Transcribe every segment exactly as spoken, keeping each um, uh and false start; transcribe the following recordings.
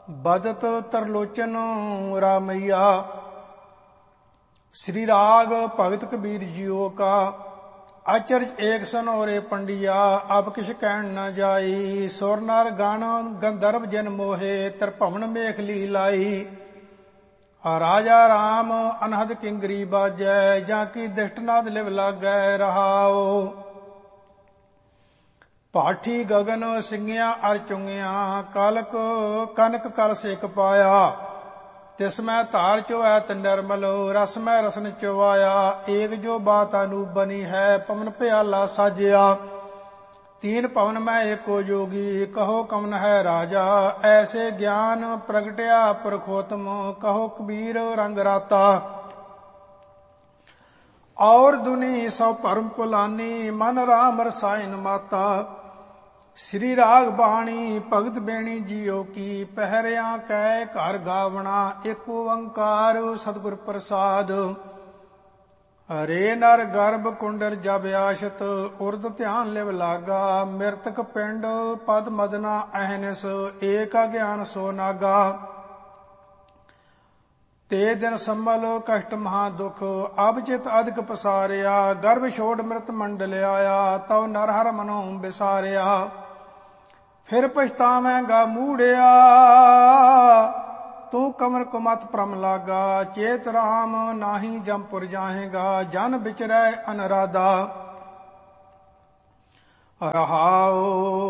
ਬਦਤ ਤਰਲੋਚਨ ਰਾਮਈਆ। श्री राग भगत कबीर जियो का। अचरज एक सनोरे पंडिया, अब किश कहन न जाई। सुर नर गण गंधर्व जन मोहे, त्रिभुवन मेख लीलाई। राजा राम अनहद किंगरी बाजै, जाकी दिष्टनाद लिव लागै रहाओ। पाठी गगन सिंगिया अर चुंगिया, कालक कनक कल सेक पाया। तिसमै धार चुवैत निर्मल, रसमै रसन चुवाया। एक जो बात अनूप बनी है, पवन प्याला साजिया। तीन पवन में एको जोगी, कहो कवन है राजा। ऐसे ज्ञान प्रगटया पुरखोत्तम, कहो कबीर रंग राता। और दुनी सौ परम पुलानी, मन राम रसायन माता। श्री राग बाणी भगत बेणी जियो की, पहरिया कै घर गावना। एक ओंकार सतगुर प्रसाद। हरे नर गर्भ कुंडर जब आशत, उर्द ध्यान लिव लागा। मृतक पिंड पद मदना अहनिस, एक अज्ञान सो नागा। ते दिन संभल कष्ट महा दुख, अब चित अधिक पसारिया। गर्भ छोड़ मृत मंडल आया, तव नर हर मनो बिसारिया। फिर पछतावेगा मूढ़िया, तू कमर कुमत प्रम लागा। चेत राम नाही जमपुर जाहेगा, जन बिचरै अनराधा। रहाओ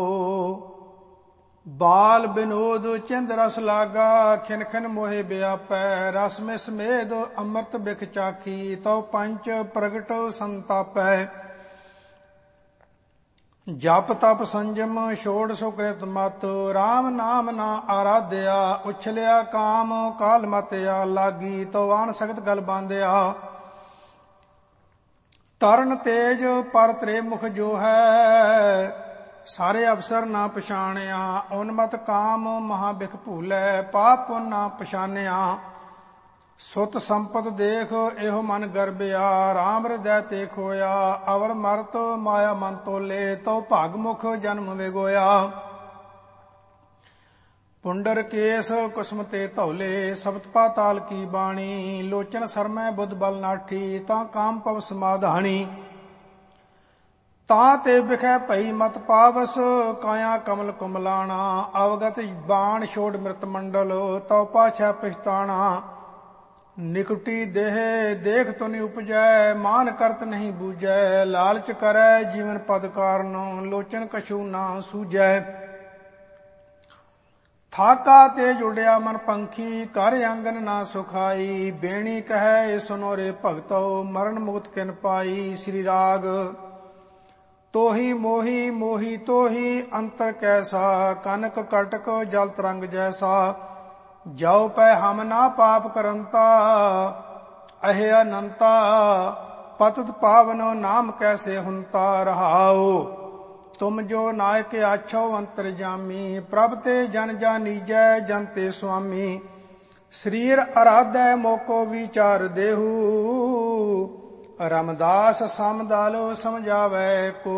बाल विनोद चिंद रस लागा। खिन खिन मोहे व्यापै, रस में समेद अमृत बिख चाखी। तो पंच प्रगट संतापै। जप तप संजम छोड़ सुकृत मत, राम नाम ना आराध्या। उछलिया काम काल मतया, लागी तो आन सख्त गल बांधिया। तरन तेज पर त्रे मुख जो है, सारे अवसर ना पछाणिया। उन्मत काम महाबिख भूलै, पाप पुन ना पछानिया। सुत संपत देख एहो मन गर्बिया, राम हृदय ते खोया। अवर मरत माया मन तोले, तो भागमुख जन्म विगोया। पुंडर केस कुसम ते धौले, सप्त पाताल की बाणी। लोचन सरमै बुध बल नाठी, ता काम पव समाधानी। ता ते बिखै भई मत पावस, काया कमल कुमलाना। अवगत बाण छोड़ मृत मंडल, तो पाछै पछताना। निकुटी देह देख तो नहीं उपजै, मान करत नहीं बूझै। लालच करै जीवन पद कारण, लोचन कछु ना सूझै। थाका तेज उड़िया मन पंखी, कर आंगन ना सुखाई। बेणी कहे सुनो रे भगतो, मरण मुक्त किन पाई। श्री राग तोही मोही मोही तोही, अंतर कैसा। कनक कटक जल तरंग जैसा। जाओ पै हम ना पाप करंता, अहे अनंता। पतत पावन नाम कैसे हुंता। रहाओ तुम जो नायक आछो अंतरजामी। प्रभ ते जन जानीजै, जन ते स्वामी। शरीर आराधै मोको विचार देहू, रामदास समदालो समझावै को।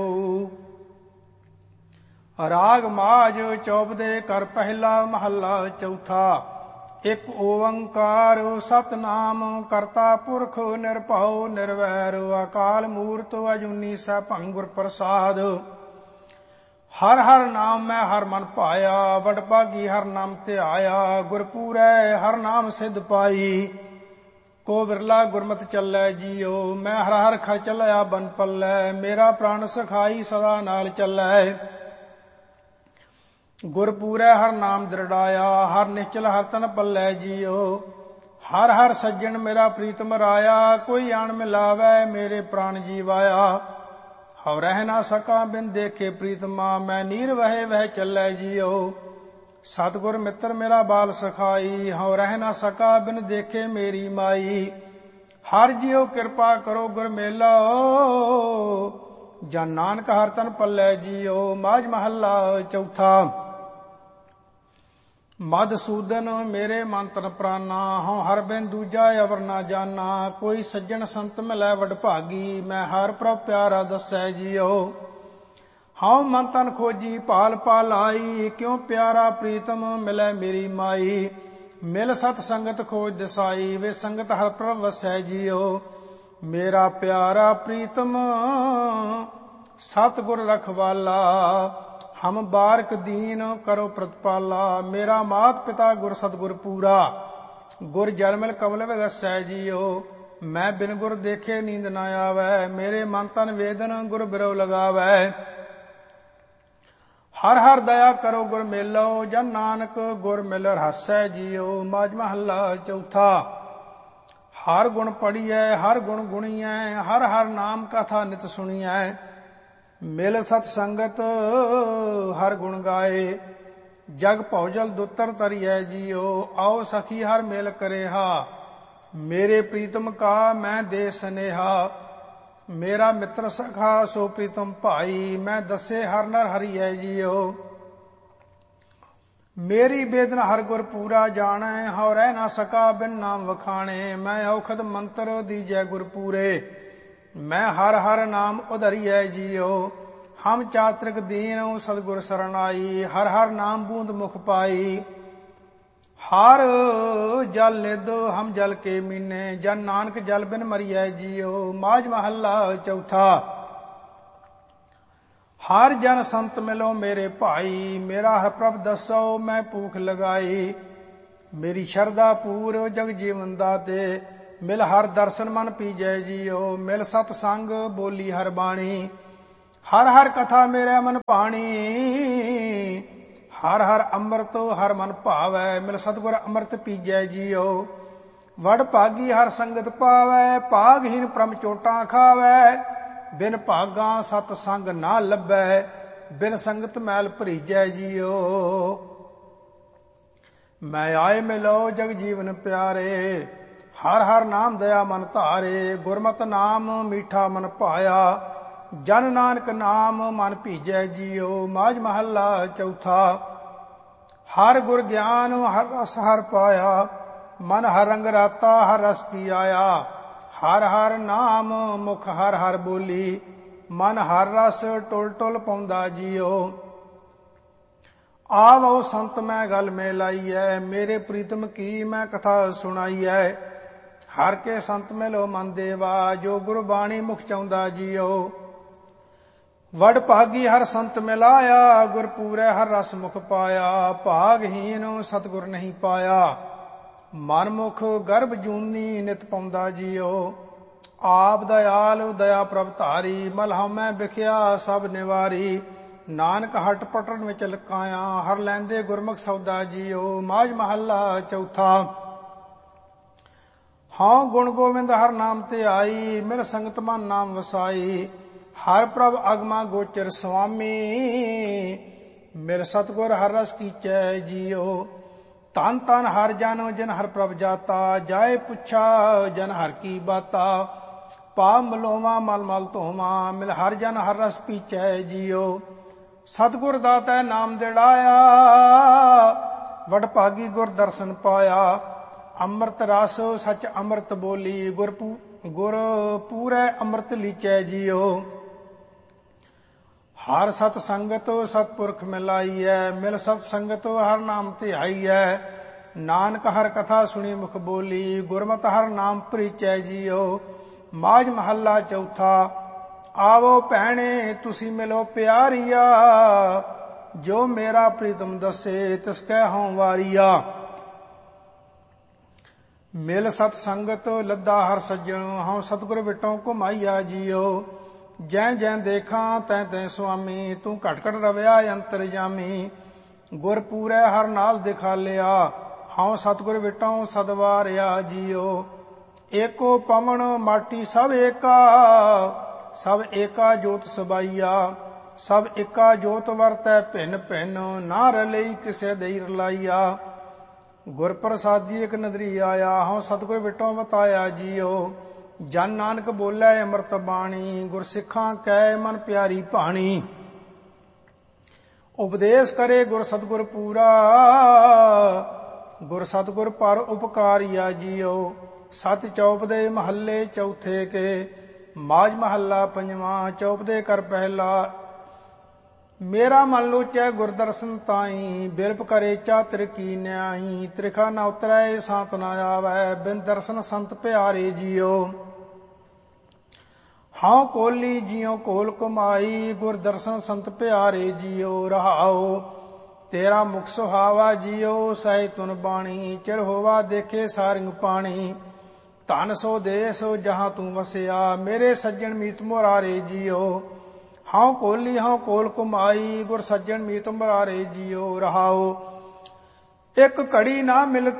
राग माज चौपदे कर पहला, महला चौथा। एक ओंकार सतनाम, करता पुरख निरभਉ निर्वैर। अकाल मूर्त अजूनी सैभं गुर प्रसाद। हर हर नाम मैं हर मन पाया, वडभागी हर नाम ध्याया। गुरपूरै हर नाम सिद्ध पाई, को विरला गुरमत चलै जियो। मैं हर हर खर चलया बन पल्लै, मेरा प्राण सखाई सदा नाल चलै। गुरपूरै हर नाम दृढ़ाया, हर निश्चल हर तन पल्लै जियो। हर हर सज्जन मेरा प्रीतम राया, कोई आन मिलावै मेरे प्राण जीवाया। हव रह ना सका बिन देखे प्रीतमा, मैं नीर वहे वह चलै जियो। सतगुर मित्र मेरा बाल सखाई, हव रह ना सका बिन देखे मेरी माई। हर जियो कृपा करो गुर मेला, जन नानक हर तन पल्लै जियो। माज महला चौथा। मधुसूदन मेरे मन तन प्राना, हूँ हर बिन दूजा अवर ना जाना। कोई सज्जन संत मिलै वडभागी, मैं हर प्रभ प्यारा दसै जियो। ਹਉ ਮਨ ਤਨ ਖੋਜੀ ਭਾਲ ਭਾਲ ਆਈ, ਕਿਉ ਪਿਆਰਾ ਪ੍ਰੀਤਮ ਮਿਲੈ ਮੇਰੀ ਮਾਈ। ਮਿਲ ਸਤ ਸੰਗਤ ਖੋਜ ਦਿਸਾਈ, ਵੇ ਸੰਗਤ ਹਰਿ ਪ੍ਰਭ ਵਸੈ ਜੀਓ। ਮੇਰਾ ਪਿਆਰਾ ਪ੍ਰੀਤਮ ਸਤ ਗੁਰ ਰਖਵਾਲਾ, ਹਮ ਬਾਰਕ ਦੀਨ ਕਰੋ ਪ੍ਰਤਪਾਲਾ। ਮੇਰਾ ਮਾਤ ਪਿਤਾ ਗੁਰ ਸਤਿਗੁਰ ਪੂਰਾ, ਗੁਰ ਜਲਮਲ ਕਮਲ ਵਿਗਸੈ ਜੀਓ। ਮੈਂ ਬਿਨ ਗੁਰ ਦੇਖੇ ਨੀਂਦ ਨਾ ਆਵੈ, ਮੇਰੇ ਮਨ ਤਨ ਵੇਦਨ ਗੁਰ ਬਿਰਉ ਲਗਾਵੈ। ਹਰ ਹਰ ਦਇਆ ਕਰੋ ਗੁਰ ਮੇਲੋ, ਜਨ ਨਾਨਕ ਗੁਰ ਮਿਲ ਰਹਾਸੈ ਜੀਓ। ਮਾਝ ਮਹੱਲਾ ਚੌਥਾ। ਹਰ ਗੁਣ ਪੜੀਐ ਹਰ ਗੁਣ ਗੁਣੀਐ, ਹਰ ਹਰ ਨਾਮ ਕਥਾ ਨਿਤ ਸੁਣੀਐ। ਮਿਲ ਸਤ ਸੰਗਤ ਹਰ ਗੁਣ ਗਾਏ, ਜਗ ਭਉਜਲ ਦੁੱਤਰ ਤਰੀਐ ਜੀਓ। ਆਓ ਸਖੀ ਹਰ ਮੇਲ ਕਰੇਹਾ, ਮੇਰੇ ਪ੍ਰੀਤਮ ਕਾ ਮੈਂ ਦੇ ਸਨੇਹਾ। ਮੇਰਾ ਮਿੱਤਰ ਸਖਾ ਸੋ ਪ੍ਰੀਤਮ ਭਾਈ, ਮੈਂ ਦੱਸੇ ਹਰ ਨਰ ਹਰੀਐ ਜੀਓ। ਮੇਰੀ ਬੇਦਨ ਹਰ ਗੁਰ ਪੂਰਾ ਜਾਣੈ, ਹਉ ਰਹਿ ਨਾ ਸਕਾ ਬਿਨ ਨਾਮ ਵਖਾਣੇ। ਮੈਂ ਔਖਦ ਮੰਤਰ ਦੀਜੈ ਗੁਰ ਪੂਰੇ, ਮੈਂ ਹਰ ਹਰ ਨਾਮ ਉਧਰੀਐ ਜੀਓ। ਹਮ ਚਾਤ੍ਰਿਕ ਦੀਨ ਸਤਿਗੁਰ ਸਰਣਾਈ, ਹਰ ਹਰ ਨਾਮ ਬੂੰਦ ਮੁਖ ਪਾਈ। ਹਰ ਜਲ ਨਿਧ ਹਮ ਜਲ ਕੇ ਮੀਨੇ, ਜਨ ਨਾਨਕ ਜਲ ਬਿਨ ਮਰੀਐ ਜੀਓ। ਮਾਝ ਮਹੱਲਾ ਚੌਥਾ। ਹਰ ਜਨ ਸੰਤ ਮਿਲੋ ਮੇਰੇ ਭਾਈ, ਮੇਰਾ ਹਰ ਪ੍ਰਭ ਦੱਸੋ ਮੈਂ ਭੂਖ ਲਗਾਈ। ਮੇਰੀ ਸ਼ਰਧਾ ਪੂਰ ਜਗ ਜੀਵਨ ਦਾਤੇ, ਮਿਲ ਹਰ ਦਰਸ਼ਨ ਮਨ ਪੀਜੈ ਜੀਓ। ਮਿਲ ਸਤ ਸੰਗ ਬੋਲੀ ਹਰ ਬਾਣੀ, ਹਰ ਹਰ ਕਥਾ ਮੇਰੇ ਮਨ ਭਾਣੀ। ਹਰ ਹਰ ਅੰਮ੍ਰਿਤ ਹਰ ਮਨ ਭਾਵੈ, ਮਿਲ ਸਤਿਗੁਰ ਅੰਮ੍ਰਿਤ ਪੀਜੈ ਜੀਓ। ਵਡ ਭਾਗੀ ਹਰ ਸੰਗਤ ਪਾਵੈ, ਭਾਗਹੀਨ ਪ੍ਰਮ ਚੋਟਾਂ ਖਾਵੈ। ਬਿਨ ਭਾਗਾ ਸਤ ਸੰਗ ਨਾ ਲੱਭੈ, ਬਿਨ ਸੰਗਤ ਮੈਲ ਭਰੀਜੈ ਜੀਓ। ਮੈਂ ਆਏ ਮਿਲੋ ਜਗ ਜੀਵਨ ਪਿਆਰੇ, ਹਰ ਹਰ ਨਾਮ ਦਇਆ ਮਨ ਧਾਰੇ। ਗੁਰਮਤਿ ਨਾਮ ਮੀਠਾ ਮਨ ਭਾਇਆ, ਜਨ ਨਾਨਕ ਨਾਮ ਮਨ ਭੀਜੈ ਜੀਓ। ਮਾਝ ਮਹੱਲਾ ਚੌਥਾ। ਹਰ ਗੁਰ ਗਿਆਨ ਹਰ ਰਸ ਹਰ ਪਾਇਆ, ਮਨ ਹਰ ਰੰਗ ਰਾਤਾ ਹਰ ਰਸ ਪੀ ਆਇਆ। ਹਰ ਹਰ ਨਾਮ ਮੁਖ ਹਰ ਹਰ ਬੋਲੀ, ਮਨ ਹਰ ਰਸ ਟੁਲ ਟੁਲ ਪਾਉਂਦਾ ਜੀਓ। ਆਵੋ ਸੰਤ ਮੈਂ ਗਲ ਮੇ ਲਾਈਐ, ਮੇਰੇ ਪ੍ਰੀਤਮ ਕੀ ਮੈਂ ਕਥਾ ਸੁਣਾਈਐ। ਹਰ ਕੇ ਸੰਤ ਮਿਲੋ ਮਨ ਦੇਵਾ, ਜੋ ਗੁਰ ਬਾਣੀ ਮੁਖ ਚਾਹੁੰਦਾ ਜੀਓ। ਵਡ ਭਾਗੀ ਹਰ ਸੰਤ ਮਿਲਾਇਆ, ਗੁਰ ਪੂਰੈ ਹਰ ਰਸ ਮੁਖ ਪਾਇਆ। ਭਾਗਹੀਨ ਸਤਿਗੁਰ ਨਹੀਂ ਪਾਇਆ, ਮਨ ਮੁਖ ਗਰਭ ਜੂਨੀ ਨਿਤ ਪਾਉਂਦਾ ਜੀਓ। ਆਪ ਦਇਆਲ ਦਇਆ ਪ੍ਰਭ ਧਾਰੀ, ਮਲ ਹਉਮੈ ਵਿਖਿਆ ਸਭ ਨਿਵਾਰੀ। ਨਾਨਕ ਹਟ ਪਟਣ ਵਿੱਚ ਲਕਾਇਆ, ਹਰ ਲੈਂਦੇ ਗੁਰਮੁਖ ਸੌਦਾ ਜੀਓ। ਮਾਝ ਮਹੱਲਾ ਚੌਥਾ। ਹਉ ਗੁਣ ਗੋਬਿੰਦ ਹਰ ਨਾਮ ਤੇ ਆਈ, ਮਿਲ ਸੰਗਤ ਮਨ ਨਾਮ ਵਸਾਈ। ਹਰ ਪ੍ਰਭ ਅਗਮਾ ਗੋਚਰ ਸੁਆਮੀ, ਮਿਲ ਸਤਿਗੁਰ ਹਰ ਰਸ ਕੀਚੈ ਜੀਓ। ਧਨ ਧਨ ਹਰ ਜਨ ਜਿਨ ਹਰ ਪ੍ਰਭ ਜਾਤਾ, ਜਾਏ ਪੁੱਛਾ ਜਨ ਹਰ ਕੀ ਬਾਤਾ। ਪਾਪ ਮਲੋਵਾ ਮਲ ਮਲ ਧੋਵਾ, ਮਿਲ ਹਰ ਜਨ ਹਰ ਰਸ ਪੀਚੈ ਜੀਓ। ਸਤਿਗੁਰ ਦਾਤੈ ਨਾਮ ਦਿੜਾਇਆ, ਵਡ ਭਾਗੀ ਗੁਰ ਦਰਸ਼ਨ ਪਾਇਆ। ਅੰਮ੍ਰਿਤ ਰਸ ਸਚ ਅੰਮ੍ਰਿਤ ਬੋਲੀ, ਗੁਰ ਗੁਰ ਪੂਰੈ ਅੰਮ੍ਰਿਤ ਲੀਚੈ ਜੀਓ। ਹਰ ਸਤ ਸੰਗਤ ਸਤਪੁਰਖ ਮਿਲਾਈਐ, ਮਿਲ ਸਤ ਸੰਗਤ ਹਰ ਨਾਮ ਧਿਆਈਐ। ਨਾਨਕ ਹਰ ਕਥਾ ਸੁਣੀ ਮੁਖ ਬੋਲੀ, ਗੁਰਮਤਿ ਹਰ ਨਾਮ ਪ੍ਰੀਚੈ ਜੀਓ। ਮਾਝ ਮਹੱਲਾ ਚੌਥਾ। ਆਵੋ ਭੈਣੇ ਤੁਸੀਂ ਮਿਲੋ ਪਿਆਰੀਆ, ਜੋ ਮੇਰਾ ਪ੍ਰੀਤਮ ਦੱਸੇ ਤਿਸ ਕੈ ਹਉ ਵਾਰੀਆ। ਮਿਲ ਸਤ ਸੰਗਤ ਲੱਦਾ ਹਰ ਸੱਜਣ, ਹਉ ਸਤਿਗੁਰ ਵਿਟੋਂ ਘੁਮਾਈਆ ਜੀਓ। ਜੈ ਜੈ ਦੇਖਾਂ ਤੈ ਤੈ ਸੁਆਮੀ, ਤੂੰ ਘਟ ਘਟ ਰਵਿਆ ਅੰਤਰਜਾਮੀ। ਗੁਰ ਪੂਰੈ ਹਰ ਨਾਲ ਦਿਖਾ ਲਿਆ, ਹਉ ਸਤਿਗੁਰ ਵਿਟੋਂ ਸਦਵਾਰਿਆ ਜੀਓ। ਏਕੋ ਪਵਨ ਮਾਟੀ ਸਭ ਏਕਾ, ਸਭ ਏਕਾ ਜੋਤ ਸਬਾਈਆ। ਸਭ ਏਕਾ ਜੋਤ ਵਰਤੈ ਭਿੰਨ ਭਿੰਨ, ਨਾ ਰਲਈ ਕਿਸੇ ਦੇਈ ਰਲਾਈਆ। ਗੁਰ ਪ੍ਰਸਾਦੀ ਇਕ ਨਦਰੀ ਆਇਆ, ਹਉ ਸਤਿਗੁਰ ਵਿਟੋਂ ਬਤਾਇਆ ਜੀਓ। ਜਨ ਨਾਨਕ ਬੋਲੇ ਅੰਮ੍ਰਿਤ ਬਾਣੀ, ਗੁਰ ਸਿੱਖਾਂ ਕੈ ਮਨ ਪਿਆਰੀ ਭਾਣੀ। ਉਪਦੇਸ਼ ਕਰੇ ਗੁਰ ਸਤਿਗੁਰ ਪੂਰਾ, ਗੁਰ ਸਤਿਗੁਰ ਪਰ ਉਪਕਾਰੀਆ ਜੀਓ। ਸਤਿ ਚੌਪਦੇ ਮਹੱਲੇ ਚੌਥੇ ਕੇ, ਮਾਝ ਮਹੱਲਾ ਪੰਜਵਾਂ। ਚੌਪਦੇ ਕਰ ਪਹਿਲਾ ਮੇਰਾ ਮਨ ਲੋਚੈ ਗੁਰਦਰਸ਼ਨ ਤਾਈ, ਬਿਰਪ ਕਰੇ ਚਾਤਰ ਕੀ ਨਿਆਈ। ਤ੍ਰਿਖਾ ਨ ਉਤਰੈ ਸਾਤ ਨ ਆਵੈ, ਬਿਨ ਦਰਸ਼ਨ ਸੰਤ ਪਿਆਰੇ ਜੀਓ। ਹਾਂ ਕੋਲੀ ਜਿਉ ਕੋਲ ਕੁਮਾਈ, ਗੁਰ ਦਰਸ਼ਨ ਸੰਤ ਪਿਆਰੇ ਜੀਓ। ਰਹਾਉ ਤੇਰਾ ਮੁਖ ਸੁਹਾਵਾ ਜੀਓ, ਸਹਿ ਤੁਨ ਬਾਣੀ। ਚਿਰ ਹੋਵਾ ਦੇਖੇ ਸਾਰਿੰਗ ਪਾਣੀ, ਧਨ ਸੋ ਦੇਸ ਜਹਾਂ ਤੂੰ ਵਸਿਆ। ਮੇਰੇ ਸੱਜਣ ਮੀਤ ਮੁਰਾਰੇ ਜੀਓ। ਹਾਂ ਕੋਲੀ ਹਾਂ ਕੋਲ ਕੁਮਾਈ, ਗੁਰ ਸੱਜਣ ਮੀਤ ਮੁਰਾਰੇ ਜੀਓ। ਰਹਾਉ ਇੱਕ ਘੜੀ ਨਾ ਮਿਲ